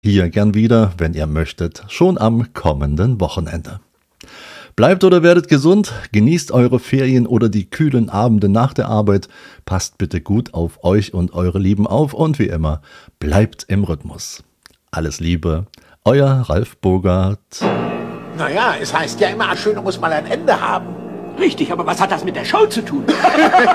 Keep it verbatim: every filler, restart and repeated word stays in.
Hier gern wieder, wenn ihr möchtet, schon am kommenden Wochenende. Bleibt oder werdet gesund, genießt eure Ferien oder die kühlen Abende nach der Arbeit, passt bitte gut auf euch und eure Lieben auf und wie immer, bleibt im Rhythmus. Alles Liebe, euer Ralf Bogart. Naja, es heißt ja immer, das Schöne muss mal ein Ende haben. Richtig, aber was hat das mit der Show zu tun?